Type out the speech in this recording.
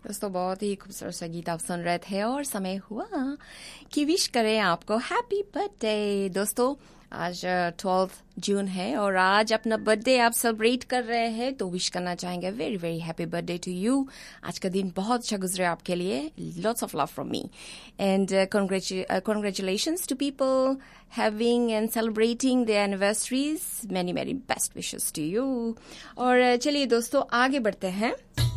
दोस्तों बहुत ही खूबसूरत सा गीत आप सुन रहे थे और समय हुआ कि विश करें आपको हैप्पी बर्थडे। दोस्तों आज 12 जून है और आज अपना बर्थडे आप सेलिब्रेट कर रहे हैं तो विश करना चाहेंगे very very happy birthday to you. आज का दिन बहुत अच्छा गुजरे आपके लिए। Lots of love from me and congratulations to people having and celebrating their anniversaries. Many many best wishes to you। और चलिए दोस्तों आगे बढ़ते हैं।